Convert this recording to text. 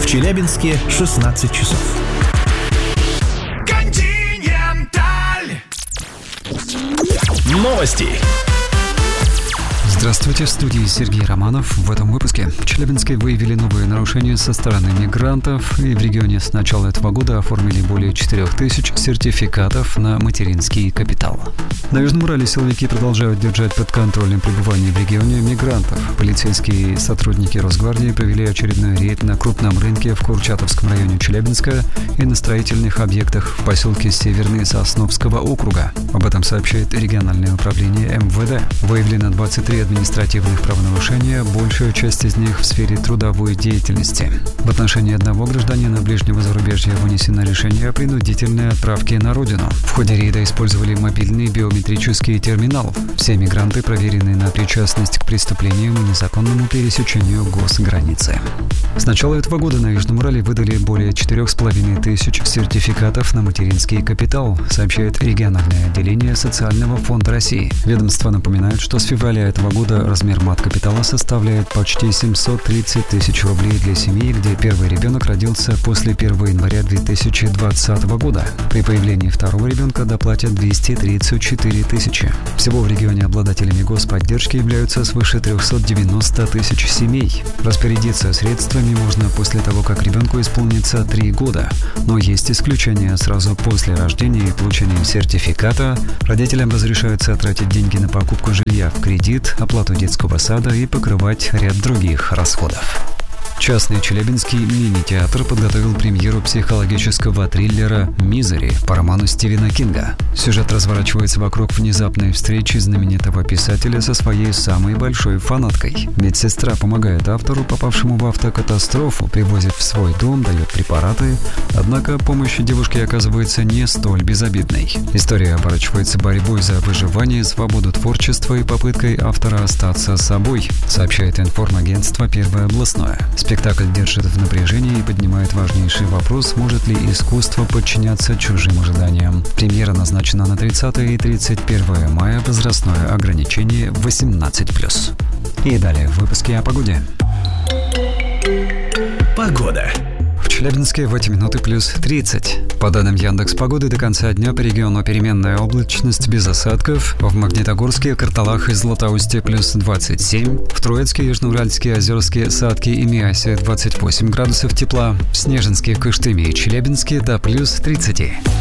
Челябинске 16 часов. Новости. Здравствуйте, в студии Сергей Романов. В этом выпуске в Челябинске выявили новые нарушения со стороны мигрантов, и в регионе с начала этого года оформили более 4000 сертификатов на материнский капитал. На Южном Урале силовики продолжают держать под контролем пребывание в регионе мигрантов. Полицейские и сотрудники Росгвардии провели очередной рейд на крупном рынке в Курчатовском районе Челябинска и на строительных объектах в поселке Северный Сосновского округа. Об этом сообщает региональное управление МВД. Выявлено 23 административных правонарушения, большая часть из них в сфере трудовой деятельности. В отношении одного гражданина ближнего зарубежья вынесено решение о принудительной отправке на родину. В ходе рейда использовали мобильный биометрический терминал. Все мигранты проверены на причастность к преступлениям и незаконному пересечению госграницы. С начала этого года на Южном Урале выдали более 4500 сертификатов на материнский капитал, сообщает региональное отделение Социального фонда России. Ведомство напоминает, что с февраля этого года размер мат-капитала составляет почти 730 тысяч рублей для семей, где первый ребенок родился после 1 января 2020 года. При появлении второго ребенка доплатят 234 тысячи. Всего в регионе обладателями господдержки являются свыше 390 тысяч семей. Распорядиться средствами можно после того, как ребенку исполнится 3 года. Но есть исключения. Сразу после рождения и получения сертификата родителям разрешается тратить деньги на покупку жилья в кредит, оплату детского сада и покрывать ряд других расходов. Частный челябинский мини-театр подготовил премьеру психологического триллера «Мизери» по роману Стивена Кинга. Сюжет разворачивается вокруг внезапной встречи знаменитого писателя со своей самой большой фанаткой. Медсестра помогает автору, попавшему в автокатастрофу, привозит в свой дом, дает препараты. Однако помощь девушке оказывается не столь безобидной. История оборачивается борьбой за выживание, свободу творчества и попыткой автора остаться собой, сообщает информагентство «Первое областное». Спектакль держит в напряжении и поднимает важнейший вопрос, может ли искусство подчиняться чужим ожиданиям. Премьера назначена на 30 и 31 мая, возрастное ограничение 18+. И далее в выпуске о погоде. Погода. В Челябинске в эти минуты плюс 30. По данным Яндекс.Погоды, до конца дня по региону переменная облачность без осадков. В Магнитогорске, Карталах и Златоусте плюс 27. В Троицке, Южноуральске, Озерске, Садке и Миасе 28 градусов тепла. В Снежинске, Кыштыме и Челябинске до плюс 30.